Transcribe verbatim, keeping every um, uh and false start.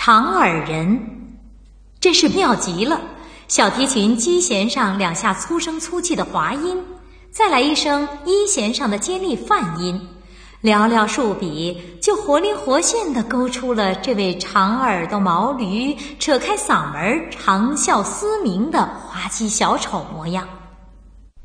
长耳人，真是妙极了。小提琴基弦上两下粗声粗气的滑音，再来一声一弦上的尖利泛音，寥寥数笔就活灵活现地勾出了这位长耳朵毛驴扯开嗓门长啸嘶鸣的滑稽小丑模样。